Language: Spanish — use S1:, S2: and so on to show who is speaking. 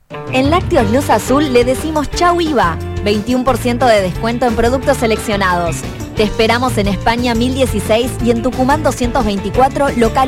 S1: En Lácteos Luz Azul le decimos chau IVA, 21% de descuento en productos seleccionados. Te esperamos en España 1016 y en Tucumán 224, local